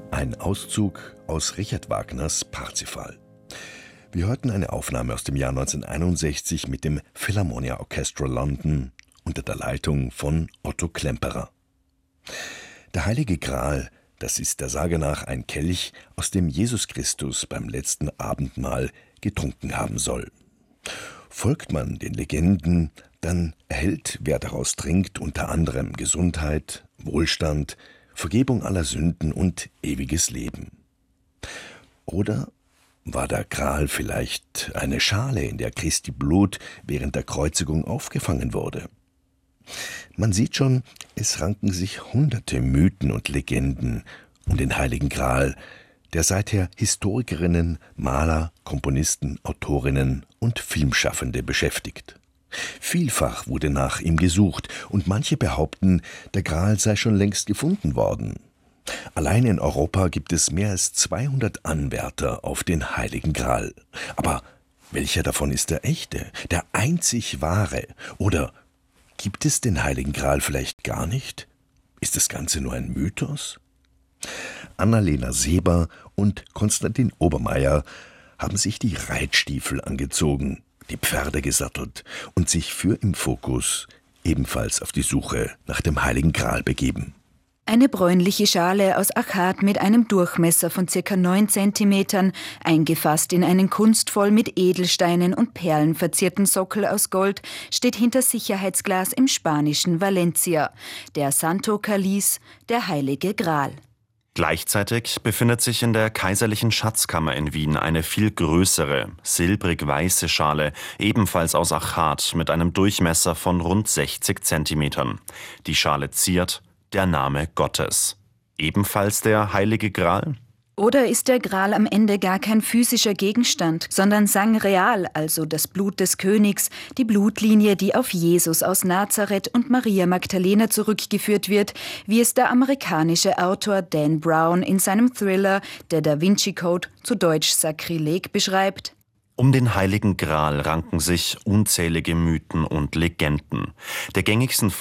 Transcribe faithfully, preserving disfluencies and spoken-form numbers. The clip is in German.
Ein Auszug aus Richard Wagners Parsifal. Wir hörten eine Aufnahme aus dem Jahr neunzehnhunderteinundsechzig mit dem Philharmonia Orchestra London unter der Leitung von Otto Klemperer. Der Heilige Gral, das ist der Sage nach ein Kelch, aus dem Jesus Christus beim letzten Abendmahl getrunken haben soll. Folgt man den Legenden, dann erhält, wer daraus trinkt, unter anderem Gesundheit, Wohlstand, Vergebung aller Sünden und ewiges Leben. Oder war der Gral vielleicht eine Schale, in der Christi Blut während der Kreuzigung aufgefangen wurde? Man sieht schon, es ranken sich hunderte Mythen und Legenden um den Heiligen Gral, der seither Historikerinnen, Maler, Komponisten, Autorinnen und Filmschaffende beschäftigt. Vielfach wurde nach ihm gesucht und manche behaupten, der Gral sei schon längst gefunden worden. Allein in Europa gibt es mehr als zweihundert Anwärter auf den Heiligen Gral. Aber welcher davon ist der echte, der einzig wahre? Oder gibt es den Heiligen Gral vielleicht gar nicht? Ist das Ganze nur ein Mythos? Annalena Seber und Konstantin Obermeier haben sich die Reitstiefel angezogen, die Pferde gesattelt und sich für im Fokus ebenfalls auf die Suche nach dem Heiligen Gral begeben. Eine bräunliche Schale aus Achat mit einem Durchmesser von ca. neun Zentimetern, eingefasst in einen kunstvoll mit Edelsteinen und Perlen verzierten Sockel aus Gold, steht hinter Sicherheitsglas im spanischen Valencia. Der Santo Cáliz, der Heilige Gral. Gleichzeitig befindet sich in der Kaiserlichen Schatzkammer in Wien eine viel größere, silbrig-weiße Schale, ebenfalls aus Achat, mit einem Durchmesser von rund sechzig Zentimetern. Die Schale ziert der Name Gottes. Ebenfalls der Heilige Gral? Oder ist der Gral am Ende gar kein physischer Gegenstand, sondern Sangreal, also das Blut des Königs, die Blutlinie, die auf Jesus aus Nazareth und Maria Magdalena zurückgeführt wird, wie es der amerikanische Autor Dan Brown in seinem Thriller Der Da Vinci Code, zu Deutsch Sakrileg, beschreibt? Um den Heiligen Gral ranken sich unzählige Mythen und Legenden. Der gängigsten